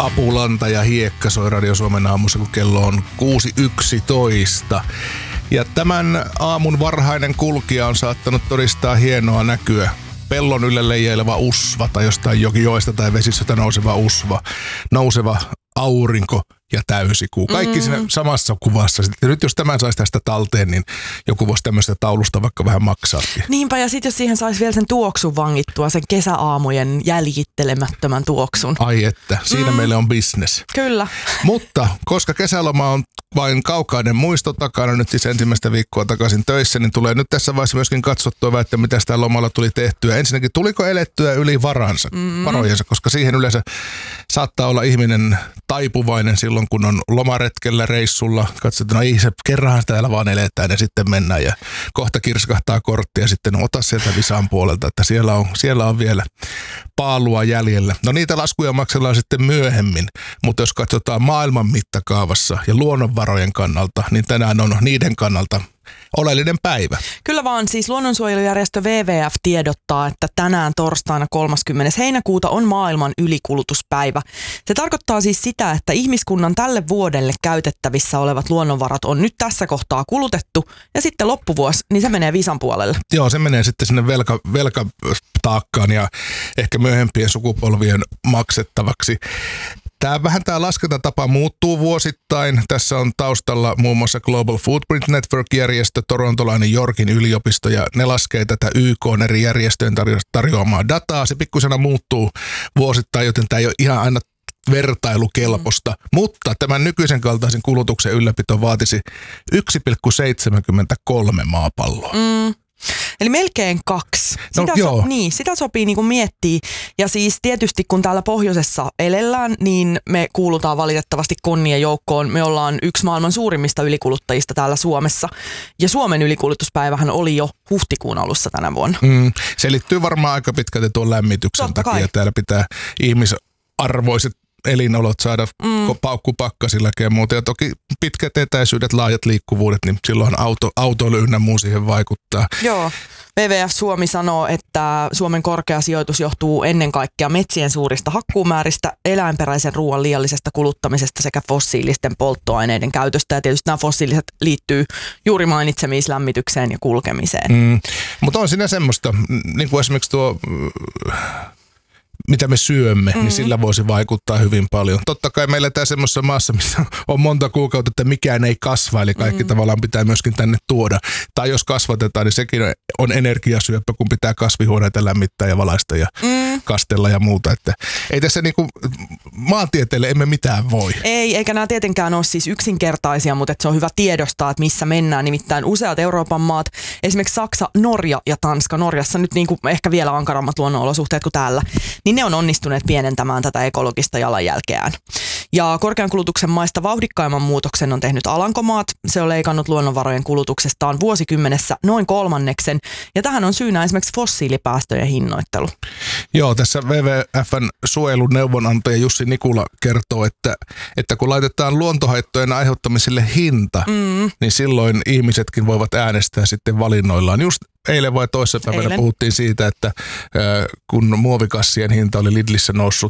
Apulanta ja Hiekka soi Radio Suomen aamussa, kun kello on 6.11. Ja tämän aamun varhainen kulkija on saattanut todistaa hienoa näkyä. Pellon ylle leijaileva usva tai jostain joesta tai vesistöstä nouseva usva, nouseva aurinko ja täysikuu. Kaikki siinä samassa kuvassa. Sitten nyt jos tämän saisi tästä talteen, niin joku voisi tämmöistä taulusta vaikka vähän maksaakin. Niinpä, ja sitten jos siihen saisi vielä sen tuoksun vangittua, sen kesäaamujen jäljittelemättömän tuoksun. Ai että, siinä meillä on business. Kyllä. Mutta koska kesäloma on vain kaukainen muisto takana, nyt siis ensimmäistä viikkoa takaisin töissä, niin tulee nyt tässä vaiheessa myöskin katsottua, että mitä sitä lomalla tuli tehtyä. Ensinnäkin, tuliko elettyä yli varojensa, koska siihen yleensä saattaa olla ihminen taipuvainen silloin, kun on lomaretkellä, reissulla. Katsotaan, no se kerranhan täällä vaan eletään ja sitten mennään ja kohta kirskahtaa kortti ja sitten ota sieltä Visan puolelta, että siellä on vielä paalua jäljellä. No niitä laskuja maksellaan sitten myöhemmin, mutta jos katsotaan maailman mittakaavassa ja luonnonvarojen kannalta, niin tänään on niiden kannalta oleellinen päivä. Kyllä vaan, siis luonnonsuojelujärjestö WWF tiedottaa, että tänään torstaina 30. heinäkuuta on maailman ylikulutuspäivä. Se tarkoittaa siis sitä, että ihmiskunnan tälle vuodelle käytettävissä olevat luonnonvarat on nyt tässä kohtaa kulutettu ja sitten loppuvuosi, niin se menee Visan puolelle. Joo, se menee sitten sinne velkataakkaan ja ehkä myöhempien sukupolvien maksettavaksi. Tämä laskentatapa muuttuu vuosittain. Tässä on taustalla muun muassa Global Footprint Network-järjestö, torontolainen Yorkin yliopisto, ja ne laskee tätä YK:n eri järjestöjen tarjoamaa dataa. Se pikkusena muuttuu vuosittain, joten tämä ei ole ihan aina vertailukelpoista, mutta tämän nykyisen kaltaisen kulutuksen ylläpito vaatisi 1,73 maapalloa. Eli melkein 2. Sitä sopii niin kuin miettiä. Ja siis tietysti kun täällä pohjoisessa elellään, niin me kuulutaan valitettavasti konnien joukkoon. Me ollaan yksi maailman suurimmista ylikuluttajista täällä Suomessa. Ja Suomen ylikulutuspäivähän oli jo huhtikuun alussa tänä vuonna. Se liittyy varmaan aika pitkälti tuon lämmityksen takia. Täällä pitää ihmisarvoiset elinolot saada paukkupakkasillakin ja muuta. Ja toki pitkät etäisyydet, laajat liikkuvuudet, niin silloin autoilu ynnä muu siihen vaikuttaa. Joo. WWF Suomi sanoo, että Suomen korkea sijoitus johtuu ennen kaikkea metsien suurista hakkuumääristä, eläinperäisen ruoan liiallisesta kuluttamisesta sekä fossiilisten polttoaineiden käytöstä. Ja tietysti nämä fossiiliset liittyy juuri mainitsemiin lämmitykseen ja kulkemiseen. Mutta on siinä semmoista, niin kuin esimerkiksi tuo mitä me syömme, niin sillä voisi vaikuttaa hyvin paljon. Totta kai meillä tää semmoisessa maassa, missä on monta kuukautta, että mikään ei kasva, eli kaikki tavallaan pitää myöskin tänne tuoda. Tai jos kasvatetaan, niin sekin on energiasyöppä, kun pitää kasvihuoneita lämmittää ja valaista ja kastella ja muuta. Että ei tässä niinku maantieteelle emme mitään voi. Ei, eikä nämä tietenkään ole siis yksinkertaisia, mutta se on hyvä tiedostaa, että missä mennään. Nimittäin useat Euroopan maat, esimerkiksi Saksa, Norja ja Tanska, Norjassa nyt niinku ehkä vielä ankarammat luonnonolosuhteet kuin täällä, niin ne on onnistuneet pienentämään tätä ekologista jalanjälkeään. Ja korkean kulutuksen maista vauhdikkaimman muutoksen on tehnyt Alankomaat. Se on leikannut luonnonvarojen kulutuksestaan vuosikymmenessä noin 1/3. Ja tähän on syynä esimerkiksi fossiilipäästöjen hinnoittelu. Joo, tässä WWF:n suojeluneuvonantaja Jussi Nikula kertoo, että kun laitetaan luontohaittojen aiheuttamiselle hinta, niin silloin ihmisetkin voivat äänestää sitten valinnoillaan. Just eilen vai toissapäivänä puhuttiin siitä, että kun muovikassien hinta oli Lidlissä noussut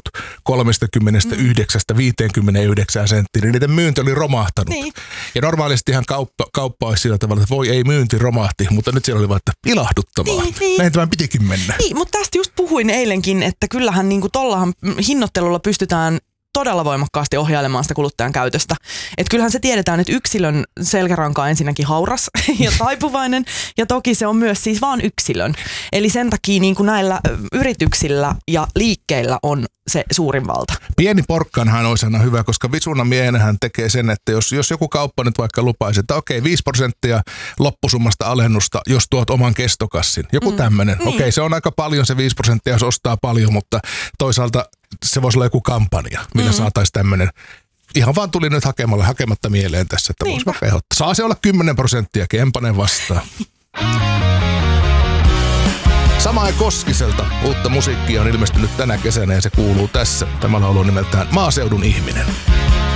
39–59 senttiä, niin niiden myynti oli romahtanut. Niin. Ja normaalistihan kauppa olisi sillä tavalla, että voi ei, myynti romahti, mutta nyt siellä oli vaan, että ilahduttavaa. Niin. Näin tämän pitikin mennä. Niin, mutta tästä just puhuin eilenkin, että kyllähän niin kuin tollahan hinnoittelulla pystytään todella voimakkaasti ohjailemaan sitä kuluttajan käytöstä. Että kyllähän se tiedetään, että yksilön selkäranka on ensinnäkin hauras ja taipuvainen, ja toki se on myös siis vaan yksilön. Eli sen takia niin kuin näillä yrityksillä ja liikkeillä on se suurin valta. Pieni porkkanhan olisi aina hyvä, koska visuna miehenähän tekee sen, että jos joku kauppa nyt vaikka lupaisi, että okei, 5% loppusummasta alennusta, jos tuot oman kestokassin. Joku tämmöinen. Niin. Okei, se on aika paljon se 5%, jos ostaa paljon, mutta toisaalta se voisi olla joku kampanja, millä saataisiin tämmöinen. Ihan vaan tuli nyt hakematta mieleen tässä, että voisi vaikka ehdottaa. Saa se olla 10%, Kempanen vastaan. Samaa Koskiselta uutta musiikkia on ilmestynyt tänä kesänä ja se kuuluu tässä. Tämä laulu on nimeltään Maaseudun ihminen.